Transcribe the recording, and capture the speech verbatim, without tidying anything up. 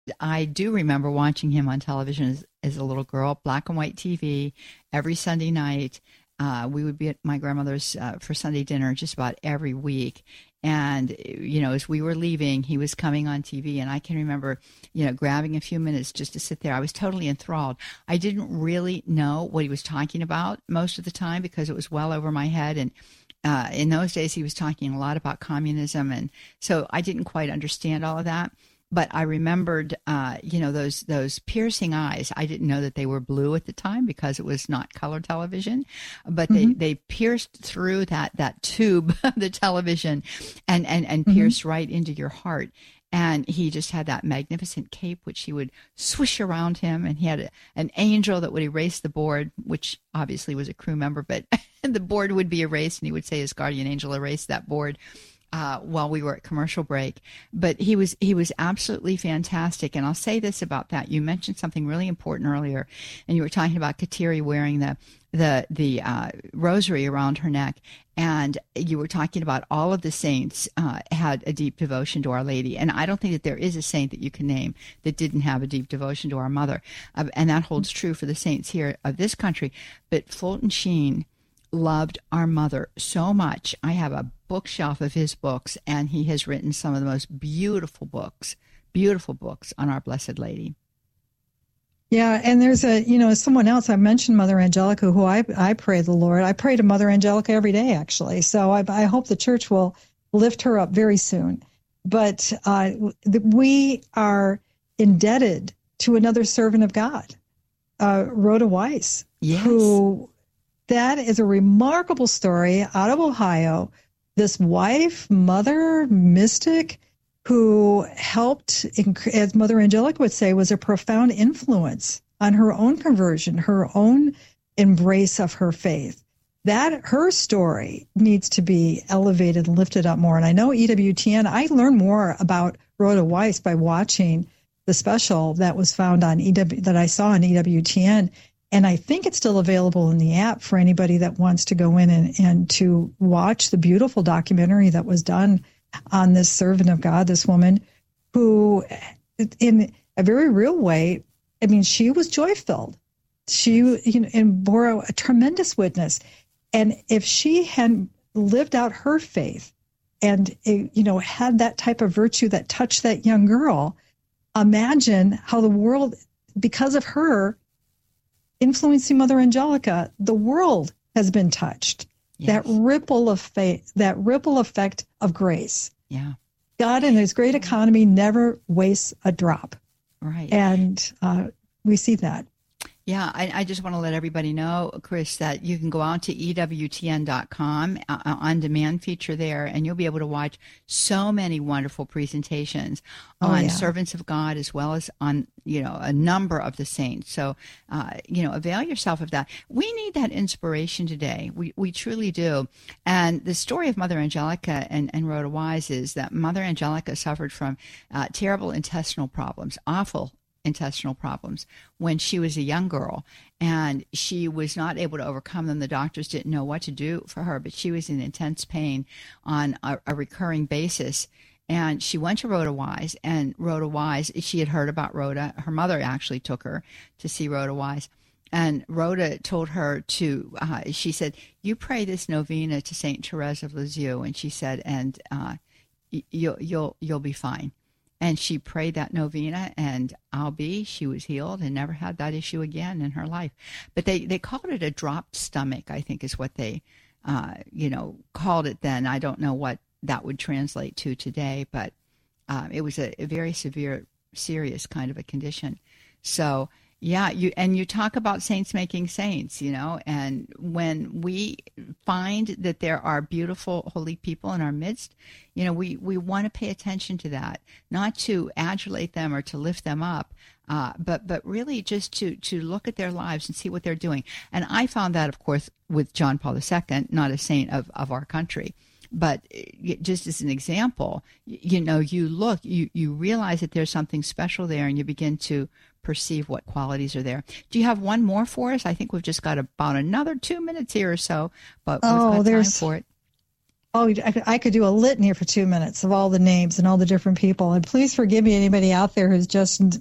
I do remember watching him on television as, as a little girl, black and white T V, every Sunday night. Uh, we would be at my grandmother's uh, for Sunday dinner just about every week. And, you know, as we were leaving, he was coming on T V. And I can remember, you know, grabbing a few minutes just to sit there. I was totally enthralled. I didn't really know what he was talking about most of the time because it was well over my head. And uh, in those days, he was talking a lot about communism. And so I didn't quite understand all of that. But I remembered, uh, you know, those those piercing eyes. I didn't know that they were blue at the time because it was not color television, but they, Mm-hmm. they pierced through that that tube of the television, and and and Mm-hmm. pierced right into your heart. And he just had that magnificent cape, which he would swish around him, and he had a, an angel that would erase the board, which obviously was a crew member, but the board would be erased, and he would say his guardian angel erased that board. Uh, while we were at commercial break, but he was he was absolutely fantastic. And I'll say this about that: you mentioned something really important earlier, and you were talking about Kateri wearing the the the uh, rosary around her neck, and you were talking about all of the saints uh, had a deep devotion to Our Lady. And I don't think that there is a saint that you can name that didn't have a deep devotion to our Mother, uh, and that holds true for the saints here of this country. But Fulton Sheen loved our Mother so much. I have a bookshelf of his books, and he has written some of the most beautiful books, beautiful books on our Blessed Lady. Yeah, and there's a, you know, someone else, I mentioned Mother Angelica, who I, I pray the Lord. I pray to Mother Angelica every day, actually. So I, I hope the church will lift her up very soon. But uh, we are indebted to another servant of God, uh, Rhoda Weiss, Yes. who, that is a remarkable story out of Ohio. This wife, mother, mystic, who helped, as Mother Angelica would say, was a profound influence on her own conversion, her own embrace of her faith. That, her story needs to be elevated and lifted up more. And I know E W T N, I learned more about Rhoda Weiss by watching the special that was found on E W, that I saw on E W T N. And I think it's still available in the app for anybody that wants to go in and, and to watch the beautiful documentary that was done on this servant of God, this woman who, in a very real way, I mean, she was joy-filled. She, you know, and bore a, a tremendous witness. And if she had lived out her faith and, you know, had that type of virtue that touched that young girl, imagine how the world, because of her, influencing Mother Angelica, the world has been touched. Yes. That ripple of faith, that ripple effect of grace. Yeah. God in his great economy never wastes a drop. Right. And uh, we see that. Yeah, I, I just want to let everybody know, Chris, that you can go out to E W T N dot com, uh, on-demand feature there, and you'll be able to watch so many wonderful presentations Oh, on yeah. servants of God as well as on, you know, a number of the saints. So, uh, you know, avail yourself of that. We need that inspiration today. We we truly do. And the story of Mother Angelica and, and Rhoda Wise is that Mother Angelica suffered from uh, terrible intestinal problems, awful intestinal problems when she was a young girl, and she was not able to overcome them. The doctors didn't know what to do for her, but she was in intense pain on a, a recurring basis. And she went to Rhoda Wise, and Rhoda Wise, she had heard about Rhoda. Her mother actually took her to see Rhoda Wise. And Rhoda told her to, uh, she said, you pray this novena to Saint Therese of Lisieux. And she said, and uh, you'll, you'll, you'll be fine. And she prayed that novena, and I'll be, she was healed and never had that issue again in her life. But they, they called it a dropped stomach, I think is what they, uh, you know, called it then. I don't know what that would translate to today, but uh, it was a, a very severe, serious kind of a condition. So, yeah, you and you talk about saints making saints, you know, and when we find that there are beautiful, holy people in our midst, you know, we, we want to pay attention to that, not to adulate them or to lift them up, uh, but but really just to, to look at their lives and see what they're doing. And I found that, of course, with John Paul the Second, not a saint of, of our country. But just as an example, you know, you look, you, you realize that there's something special there, and you begin to perceive what qualities are there. Do you have one more for us? I think we've just got about another two minutes here or so, but oh, we've got there's, time for it. Oh, I I could do a litany for two minutes of all the names and all the different people. And please forgive me, anybody out there who's just